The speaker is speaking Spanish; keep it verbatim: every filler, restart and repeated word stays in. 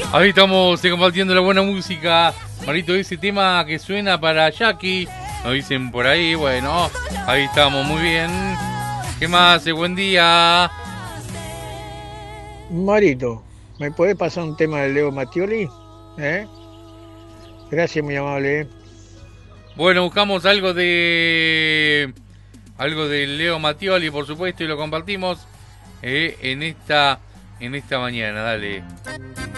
Ahí estamos eh, compartiendo la buena música. Marito, ese tema que suena para Jackie, nos dicen por ahí. Bueno, ahí estamos, muy bien. ¿Qué más? Eh, buen día. Marito, ¿me podés pasar un tema de Leo Mattioli? ¿Eh? Gracias, muy amable. ¿Eh? Bueno, buscamos algo de algo de Leo Mattioli, por supuesto, y lo compartimos eh, en esta en esta mañana. Dale.